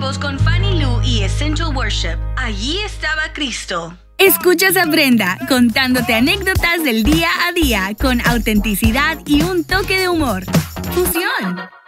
vivos con Fanny Lu y Essential Worship. Allí estaba Cristo. Escuchas a Brenda contándote anécdotas del día a día con autenticidad y un toque de humor. ¡Fusión!